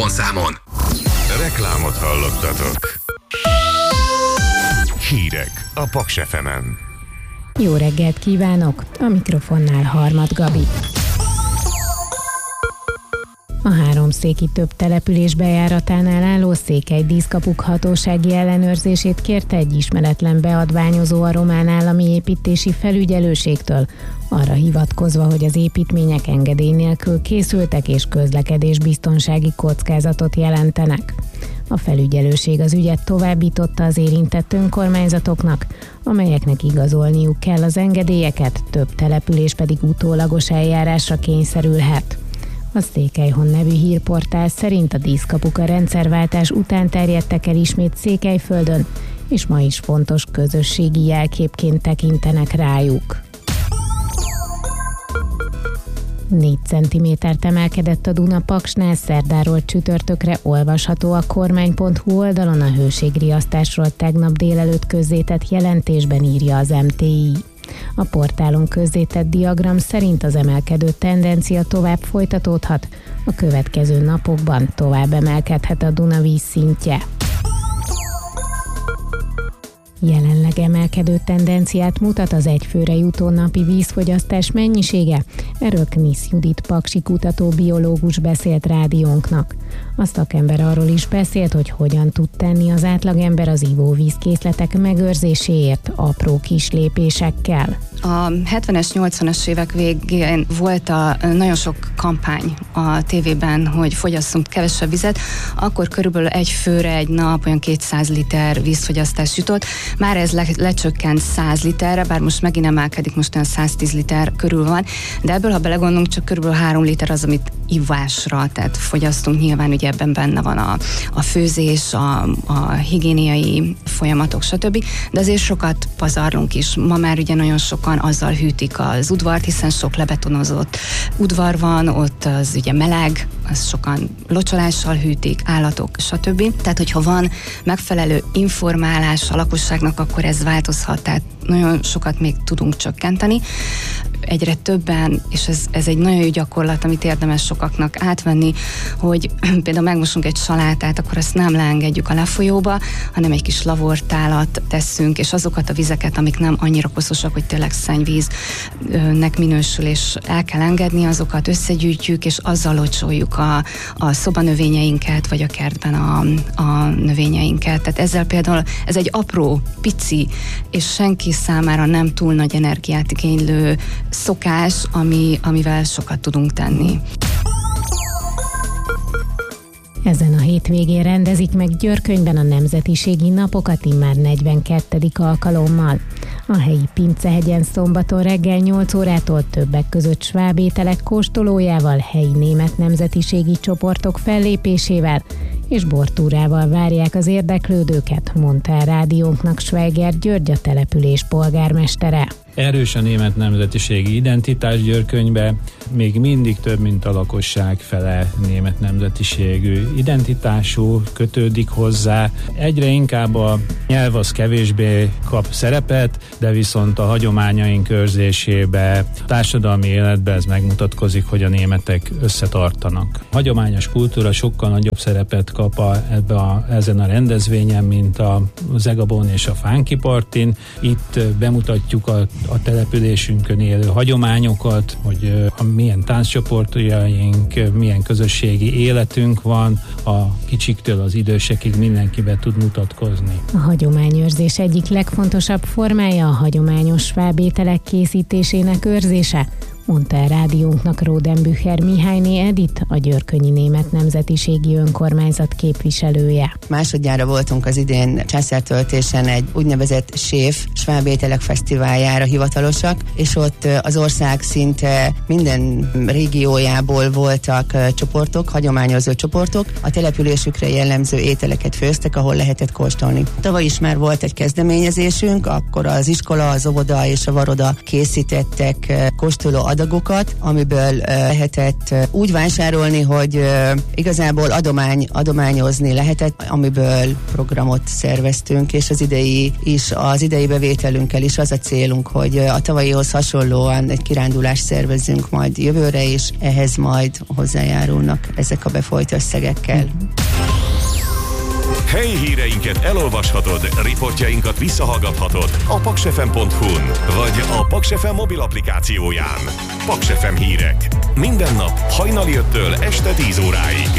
telefonszámon. Reklámot hallottatok. Hírek a Paks FM-en. Jó reggelt kívánok! A mikrofonnál Harmat Gabi. A Háromszéki több település bejáratánál álló Székely díszkapuk hatósági ellenőrzését kérte egy ismeretlen beadványozó a Román Állami Építési Felügyelőségtől, arra hivatkozva, hogy az építmények engedély nélkül készültek és közlekedésbiztonsági kockázatot jelentenek. A felügyelőség az ügyet továbbította az érintett önkormányzatoknak, amelyeknek igazolniuk kell az engedélyeket, több település pedig utólagos eljárásra kényszerülhet. A Székelyhon nevű hírportál szerint a díszkapuk a rendszerváltás után terjedtek el ismét Székelyföldön, és ma is fontos közösségi jelképként tekintenek rájuk. 4 centimétert emelkedett a Duna Paksnál, szerdáról csütörtökre olvasható a kormány.hu oldalon a hőségriasztásról tegnap délelőtt közzétett jelentésben, írja az MTI. A portálon közzétett diagram szerint az emelkedő tendencia tovább folytatódhat, a következő napokban tovább emelkedhet a Duna vízszintje. Jelenleg emelkedő tendenciát mutat az egyfőre jutó napi vízfogyasztás mennyisége, erről Knisz Judit paksi kutató biológus beszélt rádiónknak. A szakember arról is beszélt, hogy hogyan tud tenni az átlagember az ivóvízkészletek megőrzéséért apró kis lépésekkel. A 70-es, 80-as évek végén volt nagyon sok kampány a tévében, hogy fogyasszunk kevesebb vizet, akkor körülbelül egy főre egy nap olyan 200 liter vízfogyasztás jutott. Már ez lecsökkent 100 literre, bár most megint emelkedik, most olyan 110 liter körül van, de ebből, ha belegondolunk, csak körülbelül 3 liter az, amit ivásra, tehát fogyasztunk. Nyilván ugye ebben benne van a főzés, a higiéniai folyamatok, stb. De azért sokat pazarlunk is. Ma már ugye nagyon sokan azzal hűtik az udvart, hiszen sok lebetonozott udvar van, ott az ugye meleg, az sokan locsolással hűtik, állatok, stb. Tehát, hogyha van megfelelő informálás a lakosságnak, akkor ez változhat, tehát nagyon sokat még tudunk csökkenteni. Egyre többen, és ez egy nagyon jó gyakorlat, amit érdemes sokaknak átvenni, hogy például megmosunk egy salátát, akkor ezt nem leengedjük a lefolyóba, hanem egy kis lavortálat teszünk, és azokat a vizeket, amik nem annyira koszosak, hogy tényleg szennyvíznek minősül, és el kell engedni, azokat összegyűjtjük, és azzal locsoljuk a szobanövényeinket, vagy a kertben a növényeinket. Tehát ezzel például ez egy apró, pici, és senki számára nem túl nagy energiát igénylő szokás, amivel sokat tudunk tenni. Ezen a hétvégén rendezik meg Györkönyben a Nemzetiségi Napokat immár 42. alkalommal. A helyi Pincehegyen szombaton reggel 8 órától többek között sváb ételek kóstolójával, helyi német nemzetiségi csoportok fellépésével és bortúrával várják az érdeklődőket, mondta a rádiónknak Schweiger György, a település polgármestere. Erős a német nemzetiségi identitás Györkönybe, még mindig több, mint a lakosság fele német nemzetiségű identitású kötődik hozzá. Egyre inkább a nyelv az kevésbé kap szerepet, de viszont a hagyományaink őrzésébe, a társadalmi életben ez megmutatkozik, hogy a németek összetartanak. A hagyományos kultúra sokkal nagyobb szerepet kap ezen a rendezvényen, mint a Zegabon és a Fánki Partin. Itt bemutatjuk a településünkön élő hagyományokat, hogy milyen tánccsoportjaink, milyen közösségi életünk van, a kicsiktől az idősekig mindenkibe tud mutatkozni. A hagyományőrzés egyik legfontosabb formája a hagyományos sváb ételek készítésének őrzése, mondta a rádiónknak Rodenbücher Mihályné Edith, a györkönyi német nemzetiségi önkormányzat képviselője. Másodjára voltunk az idén császártöltésen egy úgynevezett séf sváb ételek fesztiváljára hivatalosak, és ott az ország szinte minden régiójából voltak csoportok, hagyományozó csoportok, a településükre jellemző ételeket főztek, ahol lehetett kóstolni. Tavaly is már volt egy kezdeményezésünk, akkor az iskola, az óvoda és a varoda készítettek kóstoló adagokat, amiből lehetett úgy vásárolni, hogy igazából adományozni lehetett, amiből programot szerveztünk, és az idei bevételünkkel is az a célunk, hogy a tavalyihoz hasonlóan egy kirándulást szervezzünk majd jövőre, és ehhez majd hozzájárulnak ezek a befolyt összegekkel. Helyi híreinket elolvashatod, riportjainkat visszahallgathatod a paksfm.hu-n, vagy a Paks FM mobil applikációján. Paks FM hírek. Minden nap hajnali 5-től este 10 óráig.